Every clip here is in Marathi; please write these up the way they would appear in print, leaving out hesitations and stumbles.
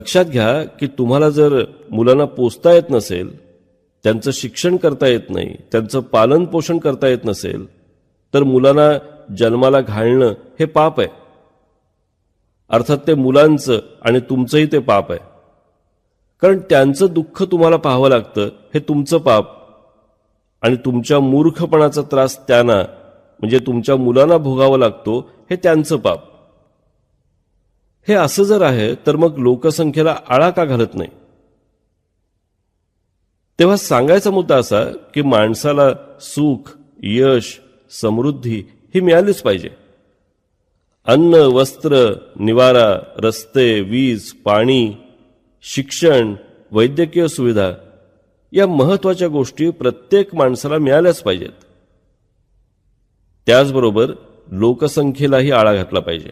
लक्षात घ्या की तुम्हाला जर मुलांना पोसता येत नसेल, त्यांचं शिक्षण करता येत नाही, त्यांचं पालन पोषण करता येत नसेल, तर मुलांना जन्माला घालणं हे पाप आहे. अर्थात ते मुलांचं आणि तुमचंही ते पाप आहे. कारण त्यांचं दुःख तुम्हाला पाहावं लागतं हे तुमचं पाप, आणि तुमच्या मूर्खपणाचा त्रास त्यांना म्हणजे तुमच्या मुलांना भोगावा लागतो हे त्यांचं पाप. हे असं जर आहे तर मग लोकसंख्येला आळा का घालत नाही? तेव्हा सांगायचा मुद्दा असा की माणसाला सुख, यश, समृद्धी ही मिळालीच पाहिजे. अन्न, वस्त्र, निवारा, रस्ते, वीज, पाणी, शिक्षण, वैद्यकीय सुविधा या महत्वाच्या गोष्टी प्रत्येक माणसाला मिळाल्याच पाहिजेत. त्याचबरोबर लोकसंख्येलाही आळा घातला पाहिजे.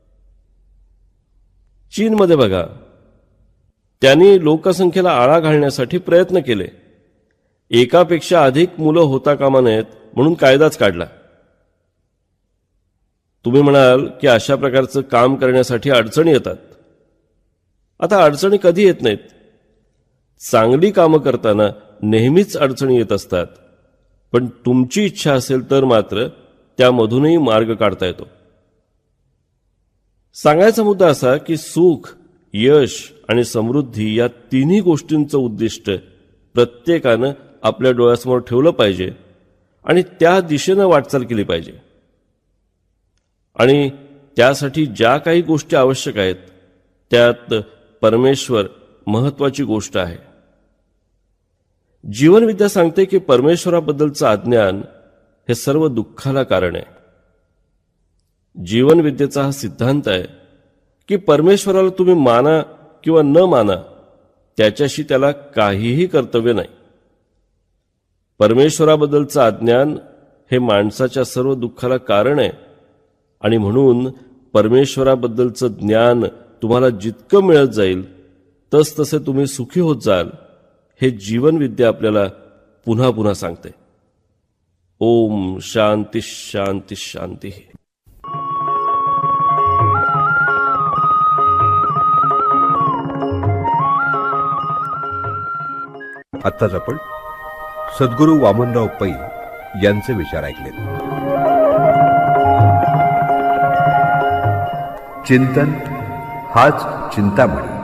चीनमध्ये बघा, त्यांनी लोकसंख्येला आळा घालण्यासाठी प्रयत्न केले. एकापेक्षा अधिक मुलं होता कामा नयेत म्हणून कायदाच काढला. तुम्ही म्हणाल की अशा प्रकारचं काम करण्यासाठी अडचणी येतात. आता अडचणी कधी येत नाहीत. चांगली कामं करताना नेहमीच अडचणी येत असतात, पण तुमची इच्छा असेल तर मात्र त्यामधूनही मार्ग काढता येतो. सांगायचा मुद्दा असा की सुख, यश आणि समृद्धी या तिन्ही गोष्टींचं उद्दिष्ट प्रत्येकानं आपल्या डोळ्यासमोर ठेवलं पाहिजे आणि त्या दिशेनं वाटचाल केली पाहिजे. आणि त्यासाठी ज्या काही गोष्टी आवश्यक आहेत त्यात परमेश्वर महत्वाची गोष्ट आहे. जीवनविद्या सांगते की परमेश्वराबद्दलचं अज्ञान हे सर्व दुःखाला कारण आहे. जीवनविद्येचा हा सिद्धांत आहे की परमेश्वराला तुम्ही माना किंवा न माना, त्याच्याशी त्याला काहीही कर्तव्य नाही. परमेश्वराबद्दलचं अज्ञान हे माणसाच्या सर्व दुःखाला कारण आहे, आणि म्हणून परमेश्वराबद्दलचं ज्ञान तुम्हाला जितकं मिळत जाईल तसतसे तुम्ही सुखी होत जाल, हे जीवनविद्या आपल्याला पुन्हा पुन्हा सांगते. ओम शांती शांती शांती. आत्ताच आपण सद्गुरू वामनराव पै यांचे विचार ऐकले. चिंतन हाच चिंतामणी.